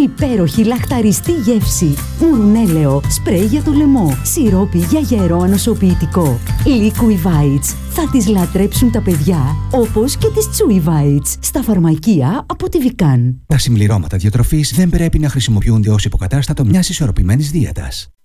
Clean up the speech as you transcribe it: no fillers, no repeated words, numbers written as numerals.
Υπέροχη λαχταριστή γεύση. Μουρουνέλαιο, σπρέι για το λαιμό, σιρόπι για γερό ανοσοποιητικό. Liqui Bites. Θα τις λατρέψουν τα παιδιά, όπως και τις Chewy Bites. Στα φαρμακεία από τη Vican. Τα συμπληρώματα διατροφής δεν πρέπει να χρησιμοποιούνται ως υποκατάστατο μιας ισορροπημένης δίαιτας.